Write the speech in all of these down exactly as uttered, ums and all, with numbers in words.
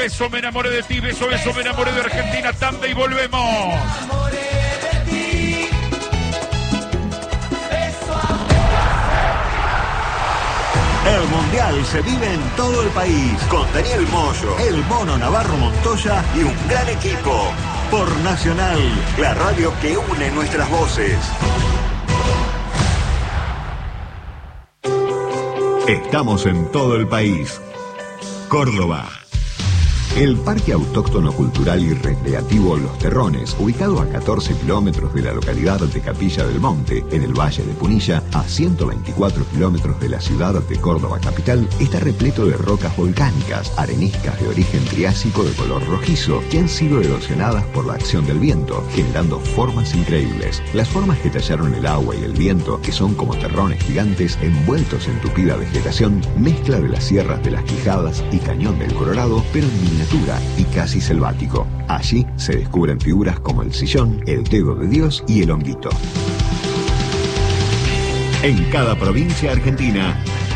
beso, me enamoré de ti, beso, beso, me enamoré de Argentina, tanda y volvemos. El Mundial se vive en todo el país, con Daniel Moyo, el Mono Navarro Montoya y un gran equipo. Por Nacional, la radio que une nuestras voces. Estamos en todo el país. Córdoba. El Parque Autóctono Cultural y Recreativo Los Terrones, ubicado a catorce kilómetros de la localidad de Capilla del Monte, en el Valle de Punilla, a ciento veinticuatro kilómetros de la ciudad de Córdoba capital, está repleto de rocas volcánicas, areniscas de origen triásico de color rojizo, que han sido erosionadas por la acción del viento, generando formas increíbles. Las formas que tallaron el agua y el viento, que son como terrones gigantes envueltos en tupida vegetación, mezcla de las sierras de las Quijadas y Cañón del Colorado, pero en miniatura y casi selvático. Allí se descubren figuras como el sillón, el dedo de Dios y el honguito. En cada provincia argentina,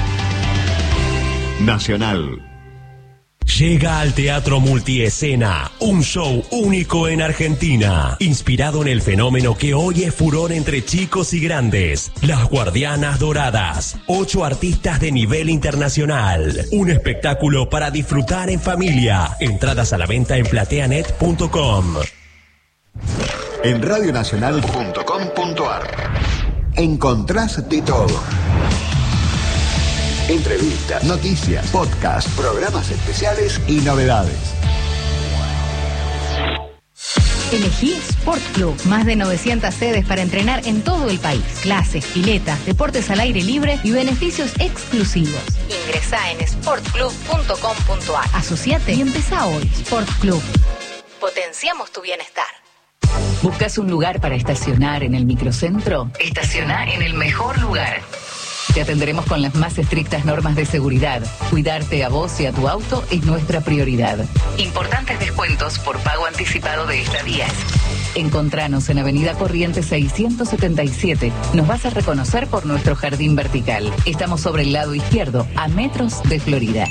Nacional. Llega al Teatro Multiescena, un show único en Argentina, inspirado en el fenómeno que hoy es furor entre chicos y grandes, Las Guardianas Doradas, ocho artistas de nivel internacional, un espectáculo para disfrutar en familia, entradas a la venta en plateanet punto com. En radionacional punto com punto ar encontrás de todo. Entrevistas, noticias, podcast, programas especiales y novedades. Elegí Sport Club. Más de novecientas sedes para entrenar en todo el país. Clases, piletas, deportes al aire libre y beneficios exclusivos. Ingresá en sport club punto com punto ar. Asociate y empezá hoy. Sport Club. Potenciamos tu bienestar. ¿Buscas un lugar para estacionar en el microcentro? Estaciona en el mejor lugar. Te atenderemos con las más estrictas normas de seguridad. Cuidarte a vos y a tu auto es nuestra prioridad. Importantes descuentos por pago anticipado de estadías. Encontranos en Avenida Corrientes seiscientos setenta y siete. Nos vas a reconocer por nuestro jardín vertical. Estamos sobre el lado izquierdo, a metros de Florida.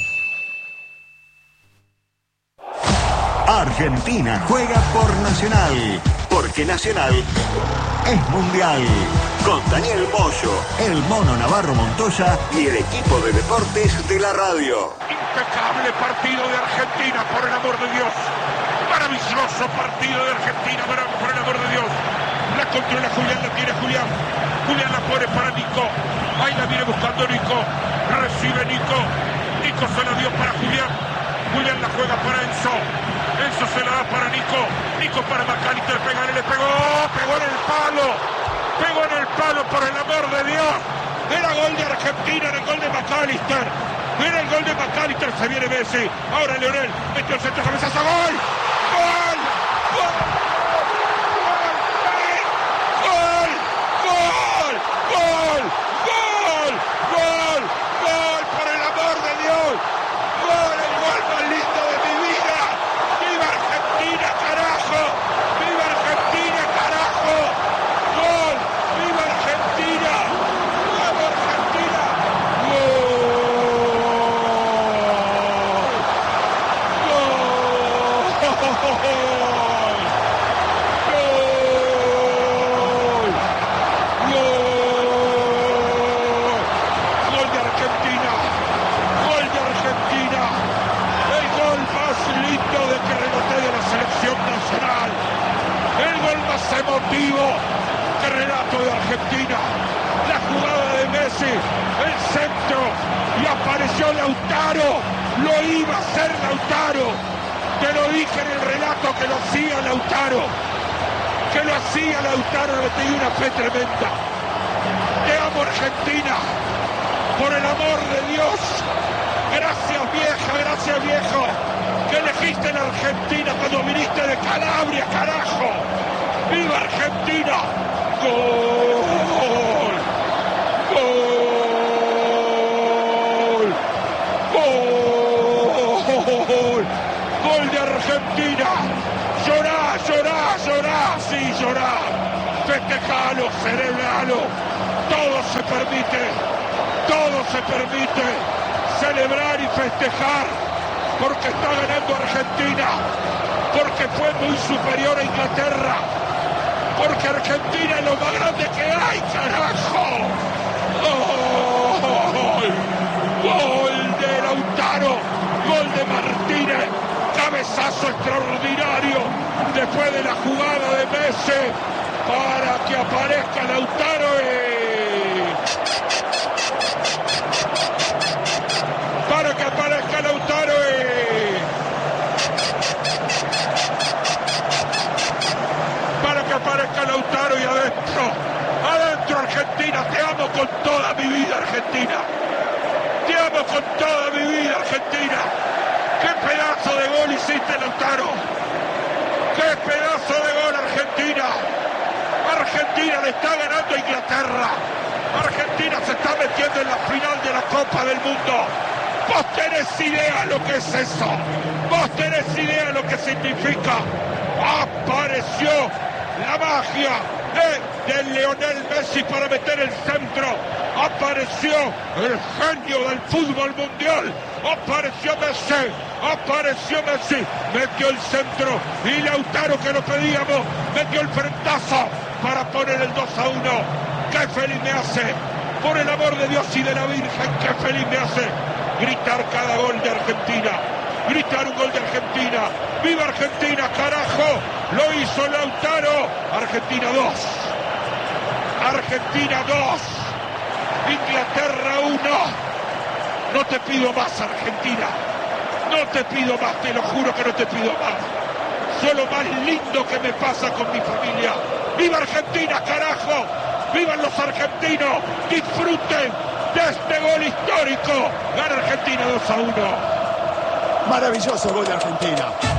Argentina juega por Nacional, porque Nacional es mundial. Con Daniel Moyo, el Mono Navarro Montoya y el equipo de deportes de la radio. Impecable partido de Argentina, por el amor de Dios. Maravilloso partido de Argentina, por el amor de Dios. La controla Julián, la tiene Julián. Julián la pone para Nico. Ahí la viene buscando Nico. Recibe Nico. Nico se la dio para Julián. Julián la juega para Enzo. Enzo se la da para Nico. Nico para McAllister. Pégale, le pegó. Pegó en el palo. Pegó en el palo, por el amor de Dios. Era gol de Argentina, era el gol de McAllister. Era el gol de McAllister. Se viene Messi. Ahora Leonel. Metió el centro, cabezazo. ¡Gol! ¡Gol! ¡Gol! ¡Gol! ¡Gol! ¡Gol! ¡Gol! ¡Gol! ¡Gol! Por el amor de Dios. ¡Gol! El gol más lindo de mi vida. ¡Viva Argentina, carajo! ¡Viva Argentina, carajo! ¡Gol! ¡Viva Argentina! ¡Vamos Argentina! ¡Gol! Emotivo que relato de Argentina, la jugada de Messi, el centro y apareció Lautaro, lo iba a hacer Lautaro, te lo dije en el relato que lo hacía Lautaro, que lo hacía Lautaro, le tenía una fe tremenda. Te amo Argentina, por el amor de Dios, gracias vieja, gracias viejo, que elegiste la Argentina cuando viniste de Calabria, carajo. ¡Viva Argentina! ¡Gol! ¡Gol! ¡Gol! ¡Gol de Argentina! ¡Llorá, llorá, llorá! ¡Sí, llorá! ¡Festejalo, celebralo! Todo se permite, todo se permite celebrar y festejar porque está ganando Argentina, porque fue muy superior a Inglaterra, porque Argentina es lo más grande que hay, carajo. ¡Gol! ¡Gol de Lautaro! ¡Gol de Martínez! ¡Cabezazo extraordinario! Después de la jugada de Messi, para que aparezca Lautaro y... para que aparezca Lautaro y... para que aparezca Lautaro y adentro, adentro Argentina, te amo con toda mi vida Argentina, te amo con toda mi vida Argentina, qué pedazo de gol hiciste Lautaro, qué pedazo de gol Argentina, Argentina le está ganando a Inglaterra, Argentina se está metiendo en la final de la Copa del Mundo. Vos tenés idea lo que es eso, vos tenés idea lo que significa. Apareció la magia de, de Lionel Messi para meter el centro, apareció el genio del fútbol mundial, apareció Messi, apareció Messi, metió el centro y Lautaro, que lo pedíamos, metió el frentazo para poner el dos a uno. ¡Qué feliz me hace! Por el amor de Dios y de la Virgen, ¡qué feliz me hace! Gritar cada gol de Argentina, gritar un gol de Argentina. ¡Viva Argentina, carajo! Lo hizo Lautaro. Argentina dos, Argentina dos, Inglaterra uno. No te pido más, Argentina, no te pido más, te lo juro que no te pido más. Solo más lindo que me pasa con mi familia. ¡Viva Argentina, carajo! ¡Vivan los argentinos! ¡Disfruten de este gol histórico! Gana Argentina dos a uno. Maravilloso gol de Argentina.